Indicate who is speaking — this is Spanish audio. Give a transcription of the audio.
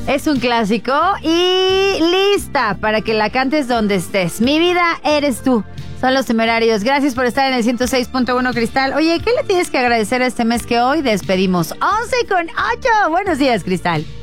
Speaker 1: Es un clásico y lista para que la cantes donde estés. Mi vida eres tú. Son Los Temerarios. Gracias por estar en el 106.1 Cristal. Oye, ¿qué le tienes que agradecer este mes que hoy despedimos? 11:08. Buenos días, Cristal.